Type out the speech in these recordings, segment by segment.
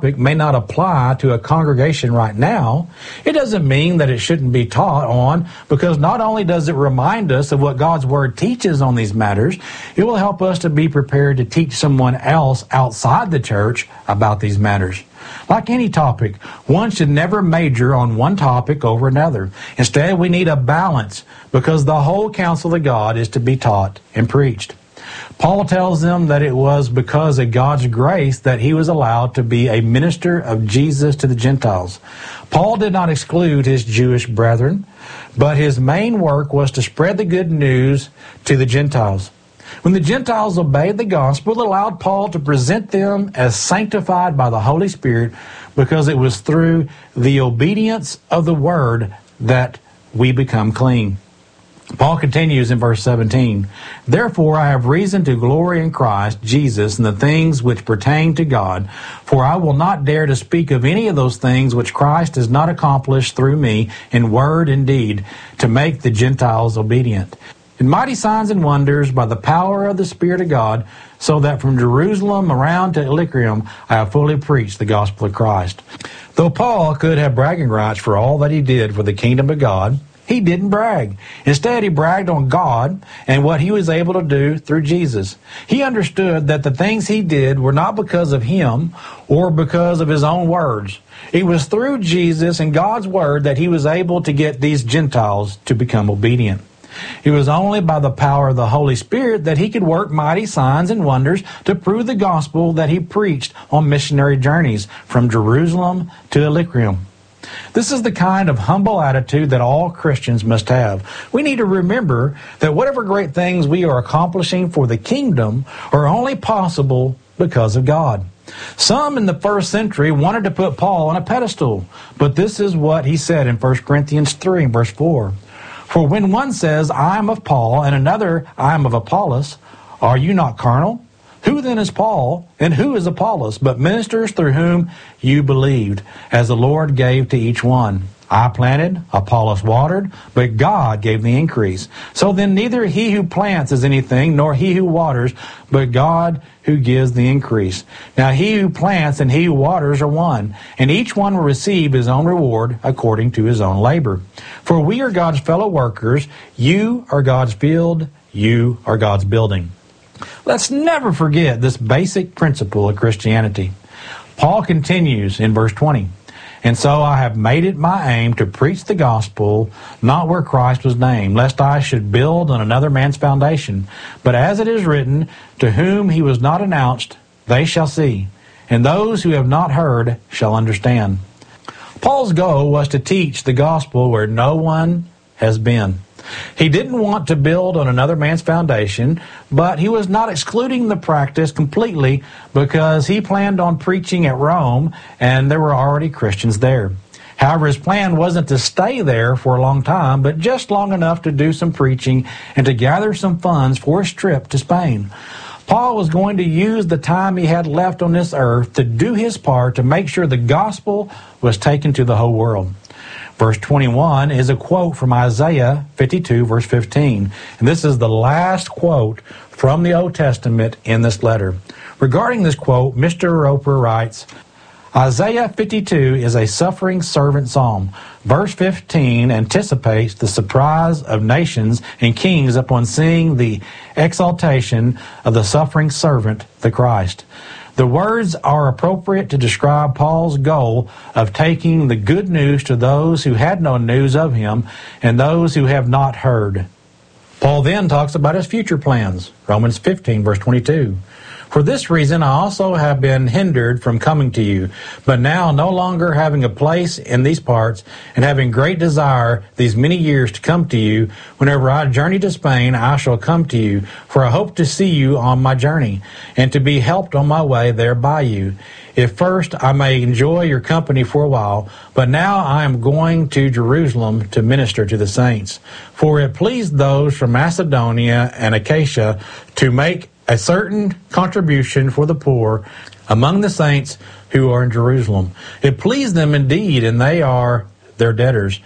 topic may not apply to a congregation right now, it doesn't mean that it shouldn't be taught on, because not only does it remind us of what God's Word teaches on these matters, it will help us to be prepared to teach someone else outside the church about these matters. Like any topic, one should never major on one topic over another. Instead, we need a balance, because the whole counsel of God is to be taught and preached. Paul tells them that it was because of God's grace that he was allowed to be a minister of Jesus to the Gentiles. Paul did not exclude his Jewish brethren, but his main work was to spread the good news to the Gentiles. When the Gentiles obeyed the gospel, it allowed Paul to present them as sanctified by the Holy Spirit, because it was through the obedience of the Word that we become clean. Paul continues in verse 17, "Therefore I have reason to glory in Christ Jesus in the things which pertain to God, for I will not dare to speak of any of those things which Christ has not accomplished through me in word and deed, to make the Gentiles obedient. In mighty signs and wonders by the power of the Spirit of God, so that from Jerusalem around to Illyricum I have fully preached the gospel of Christ." Though Paul could have bragging rights for all that he did for the kingdom of God, he didn't brag. Instead, he bragged on God and what he was able to do through Jesus. He understood that the things he did were not because of him or because of his own words. It was through Jesus and God's word that he was able to get these Gentiles to become obedient. It was only by the power of the Holy Spirit that he could work mighty signs and wonders to prove the gospel that he preached on missionary journeys from Jerusalem to Illyricum. This is the kind of humble attitude that all Christians must have. We need to remember that whatever great things we are accomplishing for the kingdom are only possible because of God. Some in the first century wanted to put Paul on a pedestal, but this is what he said in 1 Corinthians 3 and verse 4. "For when one says, I am of Paul, and another, I am of Apollos, are you not carnal? Who then is Paul, and who is Apollos, but ministers through whom you believed, as the Lord gave to each one? I planted, Apollos watered, but God gave the increase. So then neither he who plants is anything, nor he who waters, but God who gives the increase. Now he who plants and he who waters are one, and each one will receive his own reward according to his own labor. For we are God's fellow workers, you are God's field, you are God's building." Let's never forget this basic principle of Christianity. Paul continues in verse 20, "And so I have made it my aim to preach the gospel, not where Christ was named, lest I should build on another man's foundation. But as it is written, to whom he was not announced, they shall see, and those who have not heard shall understand." Paul's goal was to teach the gospel where no one has been. He didn't want to build on another man's foundation, but he was not excluding the practice completely, because he planned on preaching at Rome, and there were already Christians there. However, his plan wasn't to stay there for a long time, but just long enough to do some preaching and to gather some funds for his trip to Spain. Paul was going to use the time he had left on this earth to do his part to make sure the gospel was taken to the whole world. Verse 21 is a quote from Isaiah 52, verse 15. And this is the last quote from the Old Testament in this letter. Regarding this quote, Mr. Roper writes, Isaiah 52 is a suffering servant psalm. Verse 15 anticipates the surprise of nations and kings upon seeing the exaltation of the suffering servant, the Christ. The words are appropriate to describe Paul's goal of taking the good news to those who had no news of him and those who have not heard. Paul then talks about his future plans. Romans 15, verse 22. For this reason I also have been hindered from coming to you, but now no longer having a place in these parts, and having great desire these many years to come to you, whenever I journey to Spain, I shall come to you, for I hope to see you on my journey, and to be helped on my way there by you. If first I may enjoy your company for a while, but now I am going to Jerusalem to minister to the saints. For it pleased those from Macedonia and Achaia to make a certain contribution for the poor among the saints who are in Jerusalem. It pleased them indeed, and they are their debtors.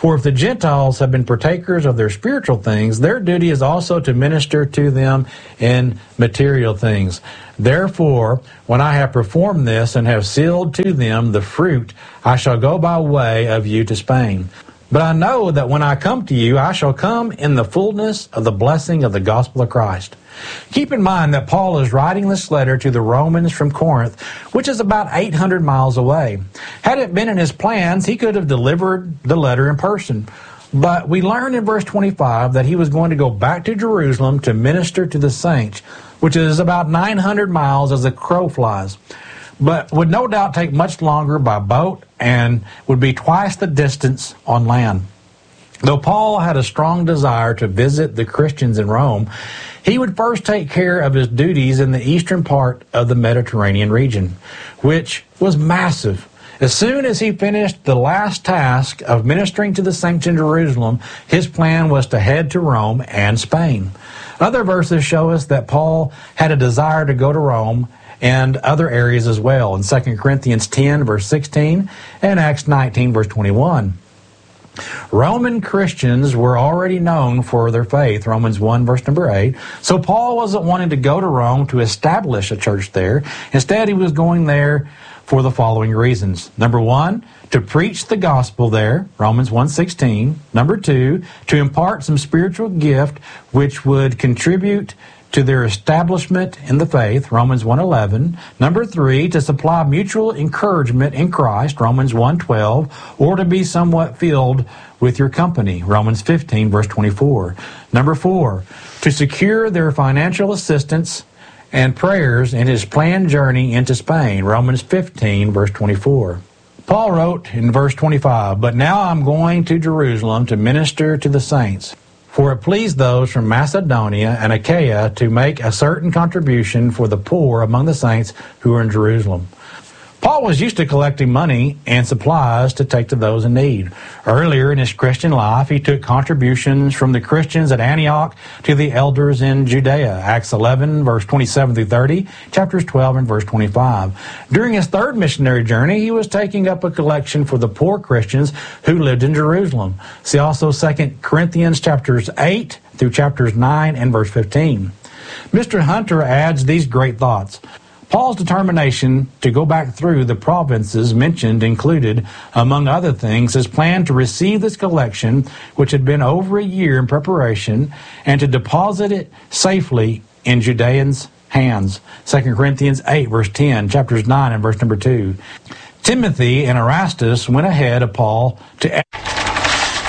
For if the Gentiles have been partakers of their spiritual things, their duty is also to minister to them in material things. Therefore, when I have performed this and have sealed to them the fruit, I shall go by way of you to Spain. But I know that when I come to you, I shall come in the fullness of the blessing of the gospel of Christ. Keep in mind that Paul is writing this letter to the Romans from Corinth, which is about 800 miles away. Had it been in his plans, he could have delivered the letter in person. But we learn in verse 25 that he was going to go back to Jerusalem to minister to the saints, which is about 900 miles as the crow flies, but would no doubt take much longer by boat and would be twice the distance on land. Though Paul had a strong desire to visit the Christians in Rome, he would first take care of his duties in the eastern part of the Mediterranean region, which was massive. As soon as he finished the last task of ministering to the saints in Jerusalem, his plan was to head to Rome and Spain. Other verses show us that Paul had a desire to go to Rome and other areas as well, in 2 Corinthians 10, verse 16, and Acts 19, verse 21. Roman Christians were already known for their faith, Romans 1, verse number 8. So Paul wasn't wanting to go to Rome to establish a church there. Instead, he was going there for the following reasons. Number one, to preach the gospel there, Romans 1:16. Number two, to impart some spiritual gift which would contribute to their establishment in the faith, Romans 1:11. Number three, to supply mutual encouragement in Christ, Romans 1:12, or to be somewhat filled with your company, Romans 15, verse 24. Number four, to secure their financial assistance and prayers in his planned journey into Spain, Romans 15, verse 24. Paul wrote in verse 25, "But now I'm going to Jerusalem to minister to the saints. For it pleased those from Macedonia and Achaia to make a certain contribution for the poor among the saints who are in Jerusalem." Paul was used to collecting money and supplies to take to those in need. Earlier in his Christian life, he took contributions from the Christians at Antioch to the elders in Judea, Acts 11, verse 27 through 30, chapters 12 and verse 25. During his third missionary journey, he was taking up a collection for the poor Christians who lived in Jerusalem. See also 2 Corinthians chapters 8 through chapters 9 and verse 15. Mr. Hunter adds these great thoughts. Paul's determination to go back through the provinces mentioned included, among other things, his plan to receive this collection, which had been over a year in preparation, and to deposit it safely in Judeans' hands. 2 Corinthians 8, verse 10, chapters 9 and verse number 2. Timothy and Erastus went ahead of Paul to